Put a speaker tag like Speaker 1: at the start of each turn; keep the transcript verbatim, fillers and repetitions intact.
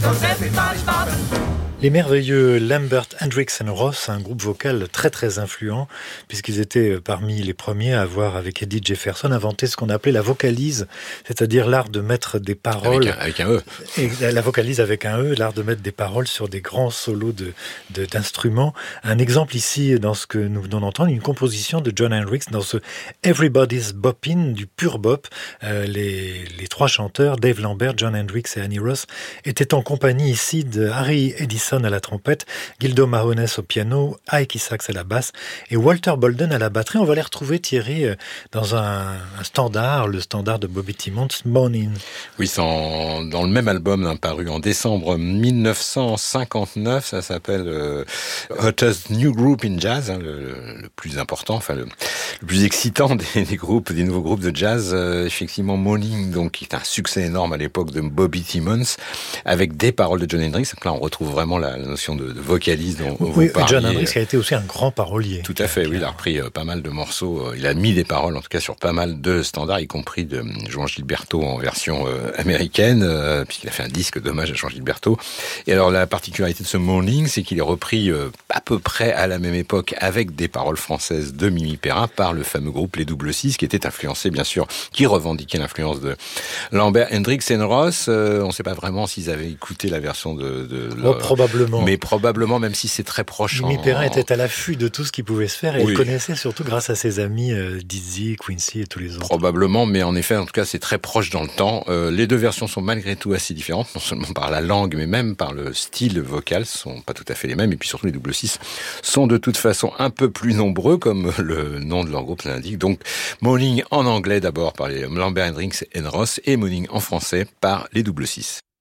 Speaker 1: 'cause everybody's bobbing.
Speaker 2: Les merveilleux Lambert, Hendricks and Ross, un groupe vocal très très influent, puisqu'ils étaient parmi les premiers à avoir, avec Eddie Jefferson, inventé ce qu'on appelait la vocalise, c'est-à-dire l'art de mettre des paroles...
Speaker 3: Avec un, avec un E.
Speaker 2: Et la vocalise avec un E, l'art de mettre des paroles sur des grands solos de, de, d'instruments. Un exemple ici, dans ce que nous venons d'entendre, une composition de John Hendricks dans ce Everybody's Boppin', du pur bop. Euh, les, les trois chanteurs, Dave Lambert, John Hendricks et Annie Ross, étaient en compagnie ici de Harry Edison à la trompette, Gildo Mahones au piano, Ike Isaacs à la basse et Walter Bolden à la batterie. On va les retrouver, Thierry, dans un, un standard, le standard de Bobby Timmons, Morning.
Speaker 3: Oui, c'est en, dans le même album, hein, paru en décembre dix-neuf cent cinquante-neuf, ça s'appelle euh, Hottest New Group in Jazz, hein, le, le plus important, enfin le, le plus excitant des, des groupes, des nouveaux groupes de jazz. Euh, effectivement, Morning, donc, qui est un succès énorme à l'époque de Bobby Timmons, avec des paroles de John Hendricks. Donc là, on retrouve vraiment la, la notion de, de vocalise dont
Speaker 2: oui,
Speaker 3: vous parliez.
Speaker 2: John Hendricks qui a été aussi un grand parolier.
Speaker 3: Tout à fait, oui, il a repris euh, pas mal de morceaux. Il a mis des paroles, en tout cas, sur pas mal de standards, y compris de Joan Gilberto en version euh, américaine, euh, puisqu'il a fait un disque d'hommage à Joan Gilberto. Et alors, la particularité de ce Morning, c'est qu'il est repris euh, à peu près à la même époque avec des paroles françaises de Mimi Perrin par le fameux groupe Les Double Six, qui était influencé, bien sûr, qui revendiquait l'influence de Lambert, Hendricks et Ross. Euh, on ne sait pas vraiment s'ils avaient écouté la version de... de
Speaker 2: oh, leur... Probablement.
Speaker 3: Mais probablement, même si c'est très proche.
Speaker 2: Mimi
Speaker 3: en...
Speaker 2: Perrin était à l'affût de tout ce qui pouvait se faire et
Speaker 3: oui.
Speaker 2: il connaissait surtout grâce à ses amis euh, Dizzy, Quincy et tous les autres.
Speaker 3: Probablement, mais en effet, en tout cas, c'est très proche dans le temps. Euh, les deux versions sont malgré tout assez différentes, non seulement par la langue, mais même par le style vocal, ce sont pas tout à fait les mêmes. Et puis surtout, les Double Six sont de toute façon un peu plus nombreux, comme le nom de leur groupe l'indique. Donc, Morning en anglais d'abord par les Lambert, Hendricks et Ross, et Morning en français par les Double Six.